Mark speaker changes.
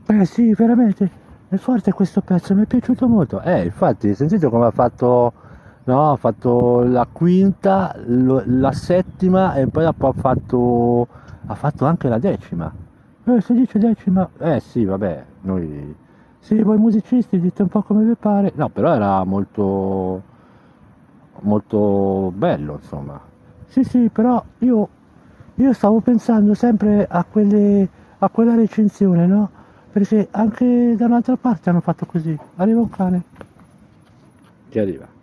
Speaker 1: Eh sì, veramente, è forte questo pezzo, mi è piaciuto molto. Infatti, hai sentito come ha fatto, no, ha fatto la quinta, la settima e poi ha fatto anche la decima. Si dice decima? Eh sì, vabbè, noi... Sì, voi musicisti dite un po' come vi pare. No, però era molto, molto bello, insomma. Sì, sì, però io stavo pensando sempre a quella recensione, no? Perché anche da un'altra parte hanno fatto così. Arriva un cane. Che arriva?